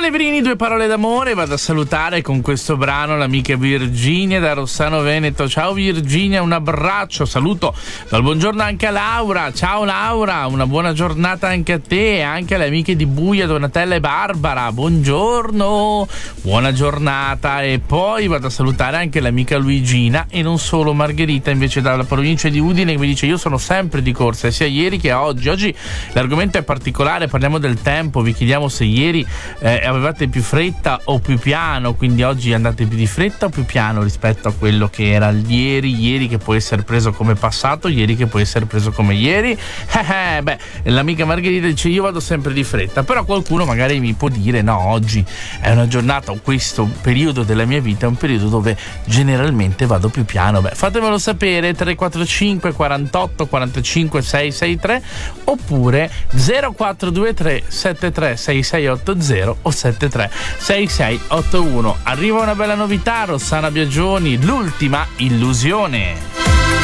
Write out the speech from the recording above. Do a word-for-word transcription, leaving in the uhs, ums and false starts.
Severini, due parole d'amore. Vado a salutare con questo brano l'amica Virginia da Rossano Veneto. Ciao Virginia, un abbraccio, saluto dal buongiorno anche a Laura. Ciao Laura, una buona giornata anche a te e anche alle amiche di Buia, Donatella e Barbara. Buongiorno, buona giornata. E poi vado a salutare anche l'amica Luigina e non solo, Margherita invece dalla provincia di Udine, che mi dice: io sono sempre di corsa sia ieri che oggi. Oggi l'argomento è particolare, parliamo del tempo, vi chiediamo se ieri eh, avevate più fretta o più piano, quindi oggi andate più di fretta o più piano rispetto a quello che era ieri, ieri che può essere preso come passato, ieri che può essere preso come ieri. Eh, eh, beh, l'amica Margherita dice: io vado sempre di fretta, però qualcuno magari mi può dire: no, oggi è una giornata, o questo periodo della mia vita è un periodo dove generalmente vado più piano. Beh, fatemelo sapere, tre quattro cinque quarantotto quarantacinque sei sei tre oppure zero quattro due tre sette tre sei sei otto zero o sette tre sei sei otto uno. Arriva una bella novità, Rossana Biagioni, L'ultima illusione.